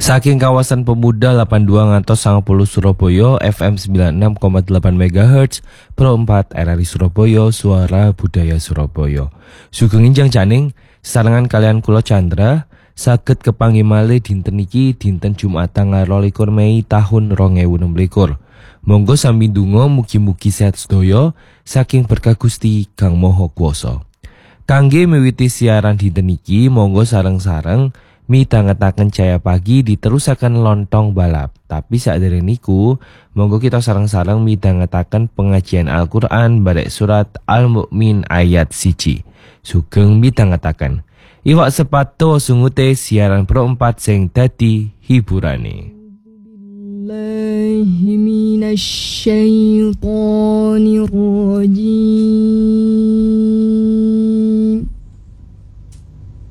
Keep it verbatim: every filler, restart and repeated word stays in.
Saking kawasan Pemuda delapan puluh dua ngantos sembilan puluh Surabaya F M sembilan puluh enam koma delapan megahertz Pro empat R R I Surabaya Suara Budaya Surabaya. Sugeng injang janing sarengan kalian kula Chandra saged kepanggih malih dinten iki dinten Jumat tanggal rolikur Mei tahun rong ewu enem likur. Monggo sami ndonga mugi-mugi sehat sedaya saking berkah Gusti Kang Maha Kuwasa. Kangge miwiti siaran dinten iki monggo sareng-sareng midhangetaken Jaya Pagi diterusaken lontong balap. Tapi sakdereng niku monggo kita sareng-sareng midhangetaken pengajian Al-Qur'an barek surat Al-Mu'min ayat siji. Sugeng midhangetaken. Iwak sepatu sungute siaran Pro empat sing dadi hiburane. Billahi minasyaitonir rajim.